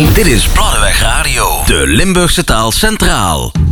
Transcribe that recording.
Dit is Platteweg Radio, de Limburgse taal centraal.